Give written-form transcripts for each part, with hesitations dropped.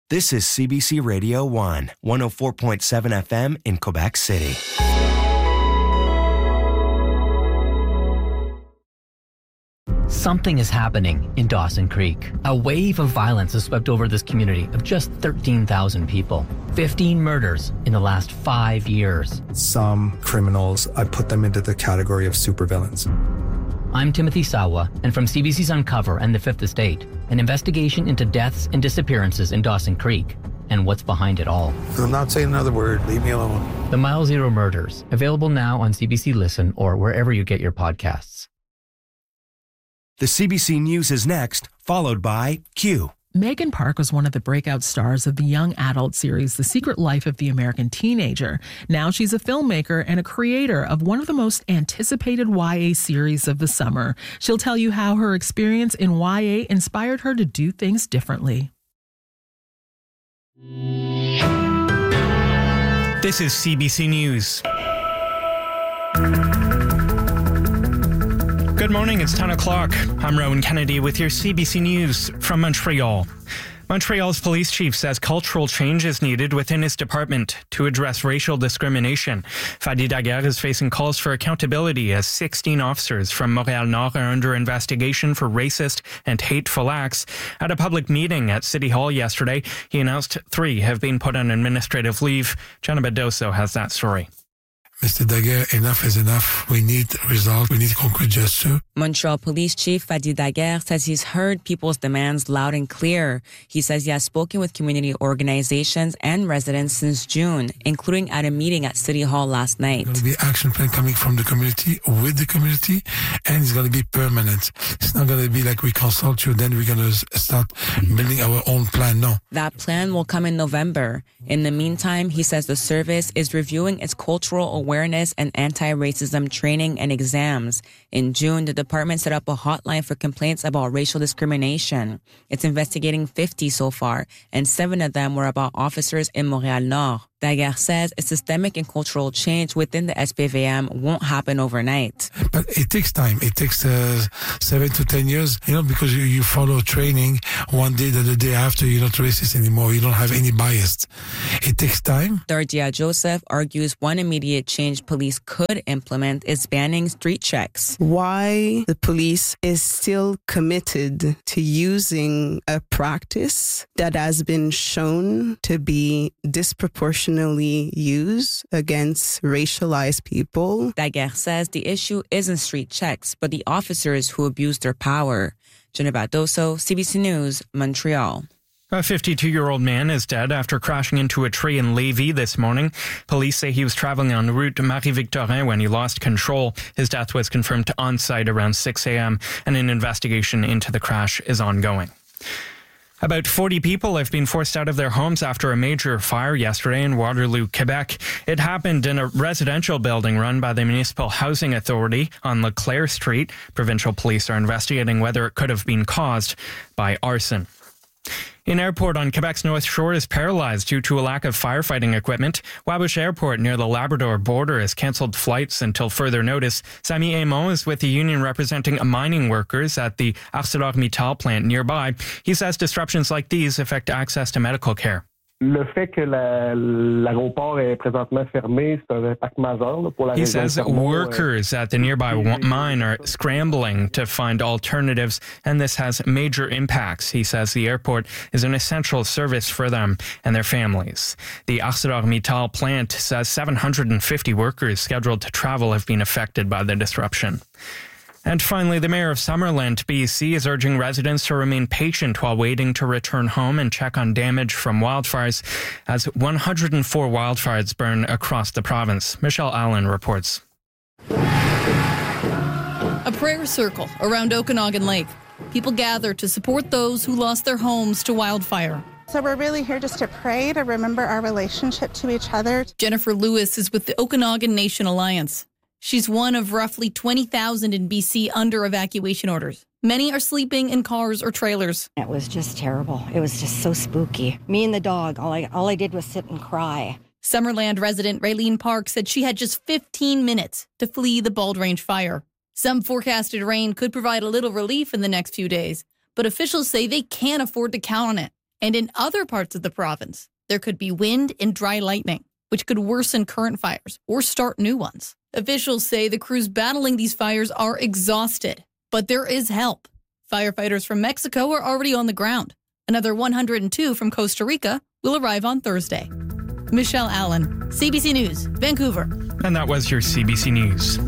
This is CBC Radio 1, 104.7 FM in Quebec City. Something is happening in Dawson Creek. A wave of violence has swept over this community of just 13,000 people. 15 murders in the last 5 years. Some criminals, I put them into the category of supervillains. I'm Timothy Sawa, and from CBC's Uncover and The Fifth Estate, an investigation into deaths and disappearances in Dawson Creek and what's behind it all. I'm not saying another word. Leave me alone. The Mile Zero Murders, available now on CBC Listen or wherever you get your podcasts. The CBC News is next, followed by Q. Megan Park was one of the breakout stars of the young adult series The Secret Life of the American Teenager. Now she's a filmmaker and a creator of one of the most anticipated YA series of the summer. She'll tell you how her experience in YA inspired her to do things differently. This is CBC News. Good morning, it's 10 o'clock. I'm Rowan Kennedy with your CBC News from Montreal. Montreal's police chief says cultural change is needed within his department to address racial discrimination. Fadi Daguerre is facing calls for accountability as 16 officers from Montréal-Nord are under investigation for racist and hateful acts. At a public meeting at City Hall yesterday, he announced 3 have been put on administrative leave. Jenna Bedoso has that story. Mr. Daguerre, enough is enough. We need results. We need concrete gesture. Montreal Police Chief Fadi Daguerre says he's heard people's demands loud and clear. He says he has spoken with community organizations and residents since June, including at a meeting at City Hall last night. There's going to be action plan coming from the community, with the community, and it's going to be permanent. It's not going to be like we consult you, then we're going to start building our own plan. No. That plan will come in November. In the meantime, he says the service is reviewing its cultural awareness and anti-racism training and exams. In June, the department set up a hotline for complaints about racial discrimination. It's investigating 50 so far, and 7 of them were about officers in Montréal-Nord. Daguerre says a systemic and cultural change within the SPVM won't happen overnight. But it takes time. It takes 7 to 10 years, because you follow training one day, the day after, you're not racist anymore. You don't have any bias. It takes time. Dardia Joseph argues one immediate change police could implement is banning street checks. Why the police is still committed to using a practice that has been shown to be disproportionately used against racialized people. Daguerre says the issue isn't street checks, but the officers who abuse their power. Jenna Bedoso, CBC News, Montreal. A 52-year-old man is dead after crashing into a tree in Lévis this morning. Police say he was traveling on route Marie-Victorin when he lost control. His death was confirmed on site around 6 a.m., and an investigation into the crash is ongoing. About 40 people have been forced out of their homes after a major fire yesterday in Waterloo, Quebec. It happened in a residential building run by the Municipal Housing Authority on Leclerc Street. Provincial police are investigating whether it could have been caused by arson. An airport on Quebec's North Shore is paralyzed due to a lack of firefighting equipment. Wabush Airport near the Labrador border has cancelled flights until further notice. Samy Aymon is with the union representing mining workers at the ArcelorMittal plant nearby. He says disruptions like these affect access to medical care. Le fait que l'aéroport est présentement fermé, c'est un impact majeur pour la région. He says workers at the nearby mine are scrambling to find alternatives, and this has major impacts. He says the airport is an essential service for them and their families. The ArcelorMittal plant says 750 workers scheduled to travel have been affected by the disruption. And finally, the mayor of Summerland, BC, is urging residents to remain patient while waiting to return home and check on damage from wildfires as 104 wildfires burn across the province. Michelle Allen reports. A prayer circle around Okanagan Lake. People gather to support those who lost their homes to wildfire. So we're really here just to pray, to remember our relationship to each other. Jennifer Lewis is with the Okanagan Nation Alliance. She's one of roughly 20,000 in BC under evacuation orders. Many are sleeping in cars or trailers. It was just terrible. It was just so spooky. Me and the dog, all I did was sit and cry. Summerland resident Raylene Park said she had just 15 minutes to flee the Bald Range fire. Some forecasted rain could provide a little relief in the next few days, but officials say they can't afford to count on it. And in other parts of the province, there could be wind and dry lightning, which could worsen current fires or start new ones. Officials say the crews battling these fires are exhausted, but there is help. Firefighters from Mexico are already on the ground. Another 102 from Costa Rica will arrive on Thursday. Michelle Allen, CBC News, Vancouver. And that was your CBC News.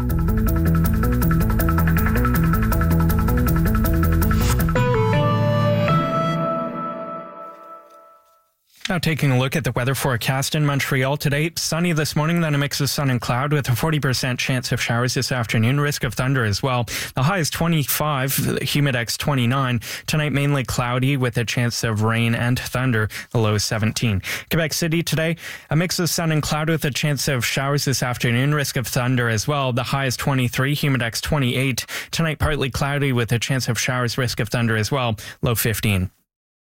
Now taking a look at the weather forecast in Montreal today. Sunny this morning, then a mix of sun and cloud with a 40% chance of showers this afternoon. Risk of thunder as well. The high is 25, the humidex 29. Tonight mainly cloudy with a chance of rain and thunder. The low is 17. Quebec City today, a mix of sun and cloud with a chance of showers this afternoon. Risk of thunder as well. The high is 23, humidex 28. Tonight partly cloudy with a chance of showers. Risk of thunder as well. Low 15.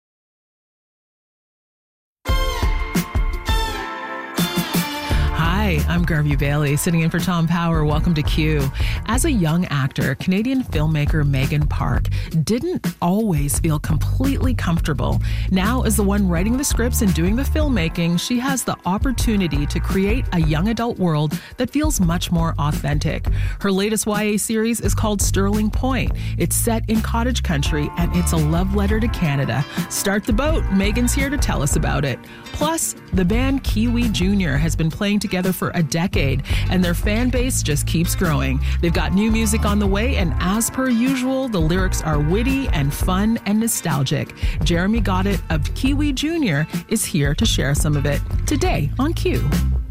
Hi, I'm Garvey Bailey, sitting in for Tom Power. Welcome to Q. As a young actor, Canadian filmmaker Megan Park didn't always feel completely comfortable. Now, as the one writing the scripts and doing the filmmaking, she has the opportunity to create a young adult world that feels much more authentic. Her latest YA series is called Sterling Point. It's set in cottage country, and it's a love letter to Canada. Start the boat. Megan's here to tell us about it. Plus, the band Kiwi Jr. has been playing together for a decade, and their fan base just keeps growing. They've got new music on the way, and as per usual, the lyrics are witty and fun and nostalgic. Jeremy Goddett of Kiwi Jr. is here to share some of it today on Q.